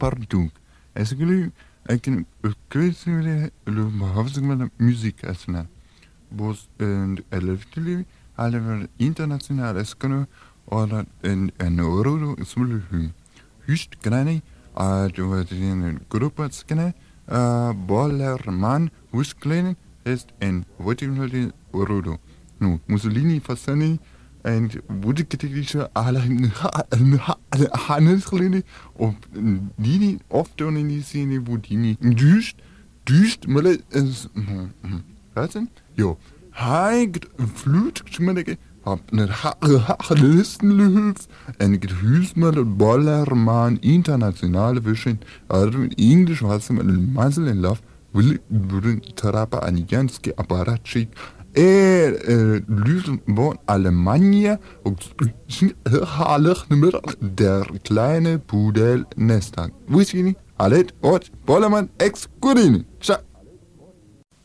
pardon. Est-ce que le musique est là? Bos elefantli alle international est que oder en euro smul hüst grani du wat in gruppe skene Bollermann Husklein ist en Votimoli Orodo. Nu, Mussolini Fassani and Woodikische alle Hannesklini of Dini oft in die Szene, wo Dini düst, Mülle ist. Was denn? Jo. Heigt Flut, schmecke. Hab ne Listenlöf, en Gehüsmel Bollermann internationale Wischen, also in Englisch was man Masel in Love, will Therapa Anijanski Apparatschik, Lüsen von Alemannia und der kleine Pudel Nestag. Wo ist die? Alet, Ort, Bollermann, ex Gurini. Ciao.